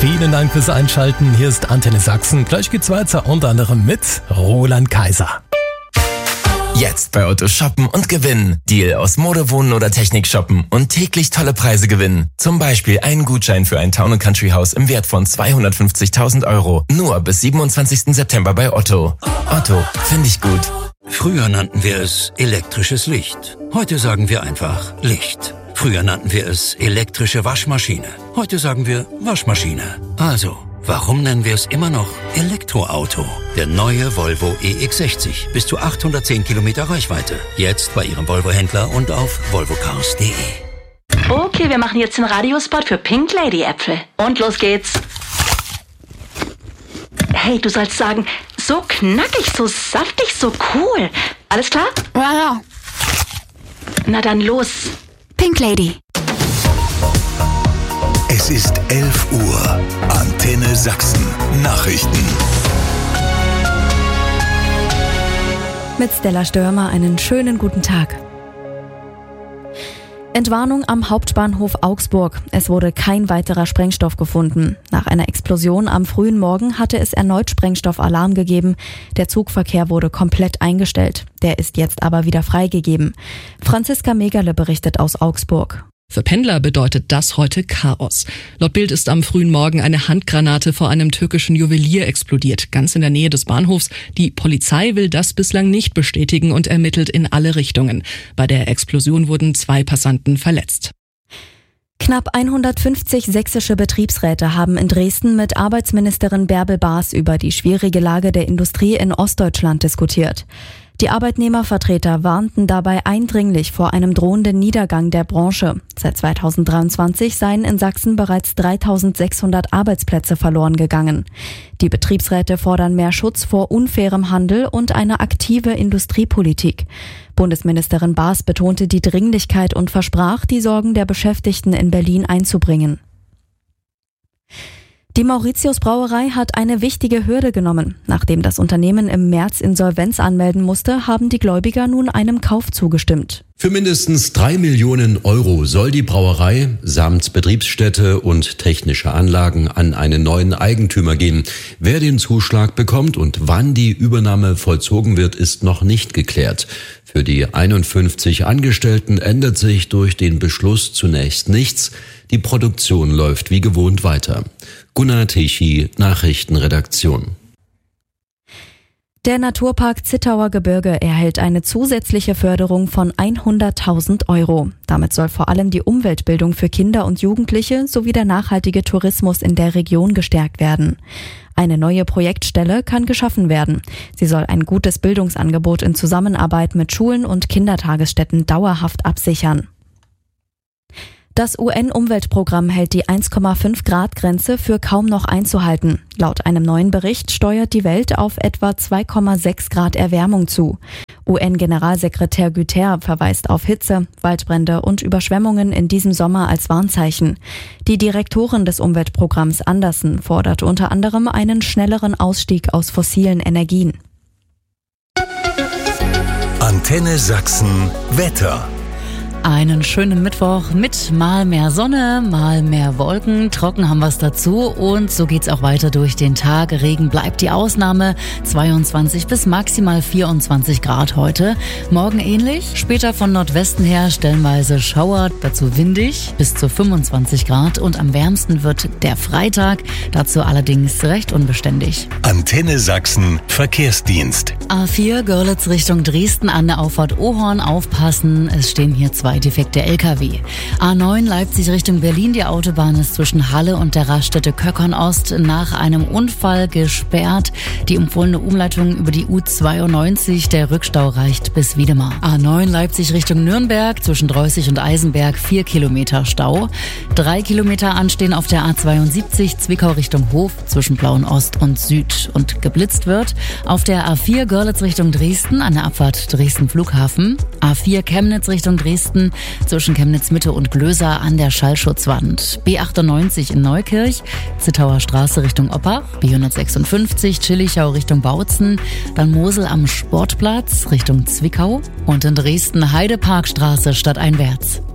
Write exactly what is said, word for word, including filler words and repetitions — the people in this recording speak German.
Vielen Dank fürs Einschalten. Hier ist Antenne Sachsen. Gleich geht's weiter, unter anderem mit Roland Kaiser. Jetzt bei Otto shoppen und gewinnen. Deal aus Mode, Wohnen oder Technik shoppen und täglich tolle Preise gewinnen. Zum Beispiel einen Gutschein für ein Town- und Country-Haus im Wert von zweihundertfünfzigtausend Euro. Nur bis siebenundzwanzigsten September bei Otto. Otto, finde ich gut. Früher nannten wir es elektrisches Licht. Heute sagen wir einfach Licht. Früher nannten wir es elektrische Waschmaschine. Heute sagen wir Waschmaschine. Also, warum nennen wir es immer noch Elektroauto? Der neue Volvo E X sechzig. Bis zu achthundertzehn Kilometer Reichweite. Jetzt bei Ihrem Volvo-Händler und auf volvo cars punkt de. Okay, wir machen jetzt den Radiospot für Pink Lady Äpfel. Und los geht's. Hey, du sollst sagen, so knackig, so saftig, so cool. Alles klar? Ja, ja. Na dann los. Pink Lady. Es ist elf Uhr. Antenne Sachsen. Nachrichten. Mit Stella Störmer einen schönen guten Tag. Entwarnung am Hauptbahnhof Augsburg. Es wurde kein weiterer Sprengstoff gefunden. Nach einer Explosion am frühen Morgen hatte es erneut Sprengstoffalarm gegeben. Der Zugverkehr wurde komplett eingestellt. Der ist jetzt aber wieder freigegeben. Franziska Megerle berichtet aus Augsburg. Für Pendler bedeutet das heute Chaos. Laut Bild ist am frühen Morgen eine Handgranate vor einem türkischen Juwelier explodiert, ganz in der Nähe des Bahnhofs. Die Polizei will das bislang nicht bestätigen und ermittelt in alle Richtungen. Bei der Explosion wurden zwei Passanten verletzt. Knapp hundertfünfzig sächsische Betriebsräte haben in Dresden mit Arbeitsministerin Bärbel Baas über die schwierige Lage der Industrie in Ostdeutschland diskutiert. Die Arbeitnehmervertreter warnten dabei eindringlich vor einem drohenden Niedergang der Branche. Seit zweitausenddreiundzwanzig seien in Sachsen bereits dreitausendsechshundert Arbeitsplätze verloren gegangen. Die Betriebsräte fordern mehr Schutz vor unfairem Handel und eine aktive Industriepolitik. Bundesministerin Baas betonte die Dringlichkeit und versprach, die Sorgen der Beschäftigten in Berlin einzubringen. Die Mauritius Brauerei hat eine wichtige Hürde genommen. Nachdem das Unternehmen im März Insolvenz anmelden musste, haben die Gläubiger nun einem Kauf zugestimmt. Für mindestens drei Millionen Euro soll die Brauerei samt Betriebsstätte und technische Anlagen an einen neuen Eigentümer gehen. Wer den Zuschlag bekommt und wann die Übernahme vollzogen wird, ist noch nicht geklärt. Für die einundfünfzig Angestellten ändert sich durch den Beschluss zunächst nichts. Die Produktion läuft wie gewohnt weiter. Gunnar Tichy, Nachrichtenredaktion. Der Naturpark Zittauer Gebirge erhält eine zusätzliche Förderung von hunderttausend Euro. Damit soll vor allem die Umweltbildung für Kinder und Jugendliche sowie der nachhaltige Tourismus in der Region gestärkt werden. Eine neue Projektstelle kann geschaffen werden. Sie soll ein gutes Bildungsangebot in Zusammenarbeit mit Schulen und Kindertagesstätten dauerhaft absichern. Das U N-Umweltprogramm hält die eins Komma fünf Grad Grenze für kaum noch einzuhalten. Laut einem neuen Bericht steuert die Welt auf etwa zwei Komma sechs Grad Erwärmung zu. U N-Generalsekretär Guterres verweist auf Hitze, Waldbrände und Überschwemmungen in diesem Sommer als Warnzeichen. Die Direktorin des Umweltprogramms Andersen fordert unter anderem einen schnelleren Ausstieg aus fossilen Energien. Antenne Sachsen Wetter. Einen schönen Mittwoch mit mal mehr Sonne, mal mehr Wolken. Trocken haben wir es dazu und so geht's auch weiter durch den Tag. Regen bleibt die Ausnahme. zweiundzwanzig bis maximal vierundzwanzig Grad heute. Morgen ähnlich. Später von Nordwesten her stellenweise Schauer, dazu windig bis zu fünfundzwanzig Grad. Und am wärmsten wird der Freitag. Dazu allerdings recht unbeständig. Antenne Sachsen Verkehrsdienst. A vier Görlitz Richtung Dresden an der Auffahrt Ohorn aufpassen. Es stehen hier zwei defekte L K W. A neun Leipzig Richtung Berlin. Die Autobahn ist zwischen Halle und der Raststätte Köckern Ost nach einem Unfall gesperrt. Die empfohlene Umleitung über die U zweiundneunzig. Der Rückstau reicht bis Wiedemar. A neun Leipzig Richtung Nürnberg. Zwischen Dreußig und Eisenberg vier Kilometer Stau. Drei Kilometer anstehen auf der A zweiundsiebzig Zwickau Richtung Hof zwischen Blauen Ost und Süd. Und geblitzt wird auf der A vier Görlitz Richtung Dresden an der Abfahrt Dresden Flughafen. A vier Chemnitz Richtung Dresden zwischen Chemnitz Mitte und Glöser an der Schallschutzwand. B achtundneunzig in Neukirch, Zittauer Straße Richtung Oppach, B hundertsechsundfünfzig Tschillichau Richtung Bautzen, dann Mosel am Sportplatz Richtung Zwickau und in Dresden Heideparkstraße stadteinwärts.